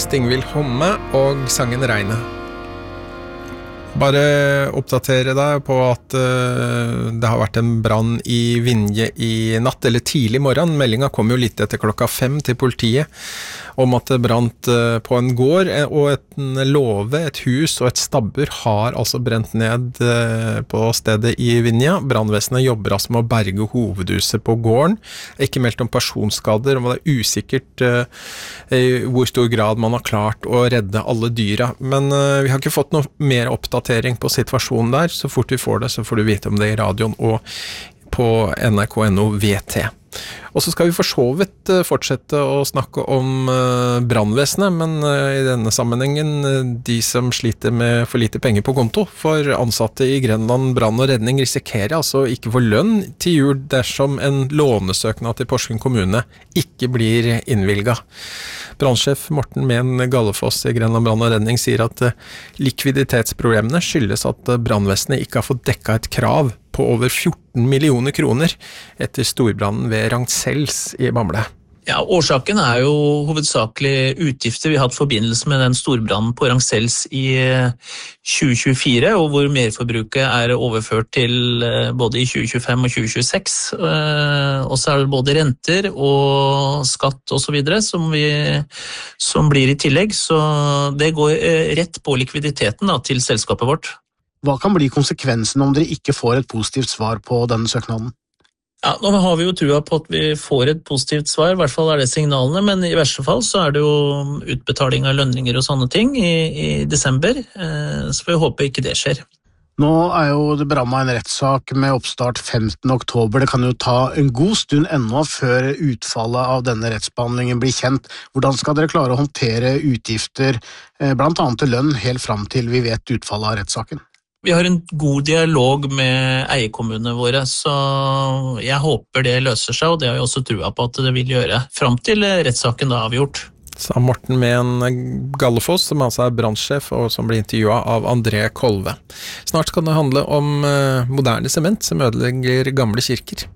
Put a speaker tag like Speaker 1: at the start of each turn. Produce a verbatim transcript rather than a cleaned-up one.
Speaker 1: Stingvild Homme og sangen Regnet. Bare oppdatere deg på at uh, det har vært en brann i Vinje i natt, eller tidlig morgen. Meldingen kom jo litt etter klokka fem til politiet om at det brant uh, på en gård, og et en låve, et hus og et stabbur har altså brent ned uh, på stedet i Vinje. Brannvesenet jobber altså med å berge hovedhuset på gården. Ikke meldt om personskader, og det er usikkert uh, i hvor stor grad man har klart å redde alle dyra. Men uh, vi har ikke fått noe mer oppdatering på situasjonen der. Så fort vi får det, så får du vite om det i radioen og på N R K punkt N O V T. Og så skal vi for så vidt fortsette å snakke om brannvesenet, men i denne sammenhengen de som sliter med for lite penger på konto. For ansatte i Grenland brann og redning risikerer altså ikke få lønn til jul dersom en lånesøknad til Porsgrunn kommune ikke blir innvilget. Brannsjef Morten Men Gallefoss i Grenland brann og redning sier at likviditetsproblemene skyldes at brannvesenet ikke har fått dekket et krav på over fjorten millioner kroner etter storbrannen ved Ragn-Sells i Bamble.
Speaker 2: Ja, årsaken er jo hovedsakelig utgifter vi har hatt forbindelse med den storbrannen på Ragn-Sells i tjue tjuefire, og hvor merforbruket er overført til både i tjue tjuefem og tjue tjueseks. Og så er det både renter og skatt og så videre som, vi, som blir i tillegg, så det går rett på likviditeten da, til selskapet vårt.
Speaker 3: Hva kan bli konsekvensen om dere ikke får et positivt svar på denne søknaden?
Speaker 2: Ja, nå har vi jo trua på at vi får et positivt svar, i hvert fall er det signalene, men i verste fall så er det jo utbetaling av lønninger og sånne ting i, i desember, så vi håper ikke det skjer.
Speaker 3: Nå er jo det berammet en rettssak med oppstart femtende oktober. Det kan jo ta en god stund ennå før utfallet av denne rettsbehandlingen blir kjent. Hvordan skal dere klare å håndtere utgifter, blant annet til lønn, helt fram til vi vet utfallet av rettssaken?
Speaker 2: Vi har en god dialog med eierkommunene våre, så jeg håper det løser seg, og det har jeg også trua på at det vil gjøre, frem til rettssaken da avgjort.
Speaker 1: Sa Morten Men Gallefoss, som altså er brannsjef, og som blir intervjuet av André Kolve. Snart skal det handle om moderne sement som ødelegger gamle kirker.